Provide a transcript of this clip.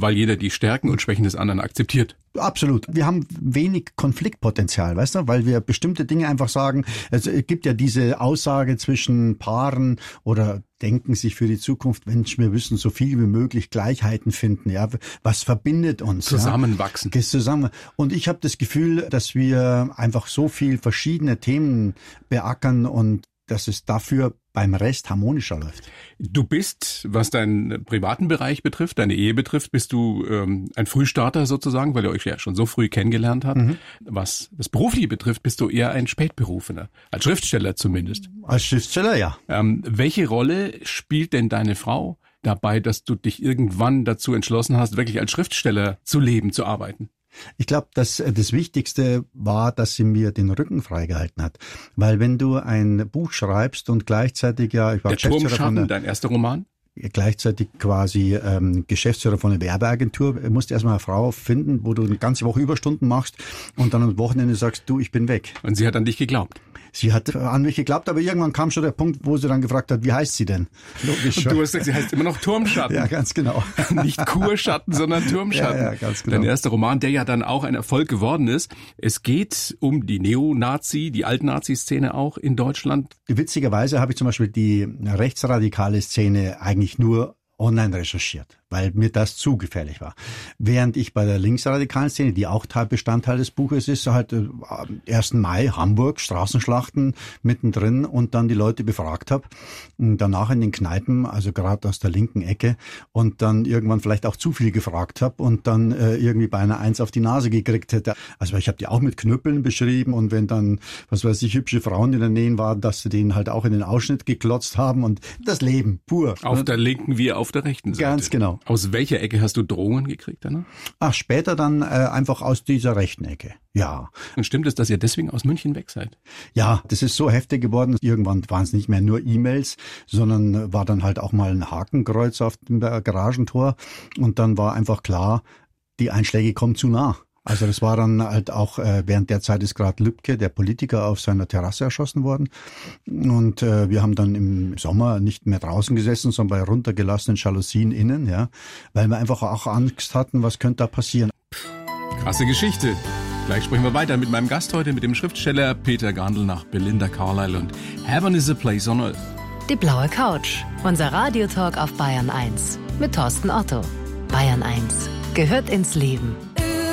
weil jeder die Stärken und Schwächen des anderen akzeptiert. Absolut. Wir haben wenig Konfliktpotenzial, weißt du, weil wir bestimmte Dinge einfach sagen. Es gibt ja diese Aussage zwischen Paaren oder denken sich für die Zukunft, Mensch, wir müssen so viel wie möglich Gleichheiten finden. Ja, was verbindet uns? Zusammenwachsen. Ja? Zusammen. Und ich habe das Gefühl, dass wir einfach so viel verschiedene Themen beackern und dass es dafür beim Rest harmonischer läuft. Du bist, was deinen privaten Bereich betrifft, deine Ehe betrifft, bist du ein Frühstarter sozusagen, weil ihr euch ja schon so früh kennengelernt habt. Mhm. Was das Berufliche betrifft, bist du eher ein Spätberufener, als Schriftsteller zumindest. Als Schriftsteller, ja. Welche Rolle spielt denn deine Frau dabei, dass du dich irgendwann dazu entschlossen hast, wirklich als Schriftsteller zu leben, zu arbeiten? Ich glaube, dass das Wichtigste war, dass sie mir den Rücken freigehalten hat. Weil wenn du ein Buch schreibst und gleichzeitig ich war Der Turmschatten, dein erster Roman? Gleichzeitig quasi Geschäftsführer von einer Werbeagentur, musst erstmal eine Frau finden, wo du eine ganze Woche Überstunden machst und dann am Wochenende sagst, du, ich bin weg. Und sie hat an dich geglaubt? Sie hat an mich geglaubt, aber irgendwann kam schon der Punkt, wo sie dann gefragt hat, wie heißt sie denn? Logisch. Und du hast gesagt, sie heißt immer noch Turmschatten. Ja, ganz genau. Nicht Kurschatten, sondern Turmschatten. Ja, ganz genau. Dein erster Roman, der ja dann auch ein Erfolg geworden ist. Es geht um die Neonazi, die Altnazi-Szene auch in Deutschland. Witzigerweise habe ich zum Beispiel die rechtsradikale Szene eigentlich nur online recherchiert, weil mir das zu gefährlich war. Während ich bei der linksradikalen Szene, die auch Teilbestandteil des Buches ist, halt 1. Mai, Hamburg, Straßenschlachten mittendrin und dann die Leute befragt habe. Danach in den Kneipen, also gerade aus der linken Ecke und dann irgendwann vielleicht auch zu viel gefragt habe und dann irgendwie beinahe eins auf die Nase gekriegt hätte. Also ich habe die auch mit Knüppeln beschrieben und wenn dann, was weiß ich, hübsche Frauen in der Nähe waren, dass sie den halt auch in den Ausschnitt geklotzt haben und das Leben pur. Auf der linken wie auf der rechten Seite. Ganz genau. Aus welcher Ecke hast du Drohungen gekriegt danach? Ach, später dann einfach aus dieser rechten Ecke, ja. Und stimmt es, dass ihr deswegen aus München weg seid? Ja, das ist so heftig geworden. Irgendwann waren es nicht mehr nur E-Mails, sondern war dann halt auch mal ein Hakenkreuz auf dem Garagentor und dann war einfach klar, die Einschläge kommen zu nah. Also das war dann halt auch, während der Zeit ist gerade Lübcke, der Politiker, auf seiner Terrasse erschossen worden. Und wir haben dann im Sommer nicht mehr draußen gesessen, sondern bei runtergelassenen Jalousien innen, ja, weil wir einfach auch Angst hatten, was könnte da passieren. Krasse Geschichte. Gleich sprechen wir weiter mit meinem Gast heute, mit dem Schriftsteller Peter Gandl nach Belinda Carlisle und Heaven is a Place on Earth. Die blaue Couch, unser Radiotalk auf Bayern 1 mit Thorsten Otto. Bayern 1 gehört ins Leben.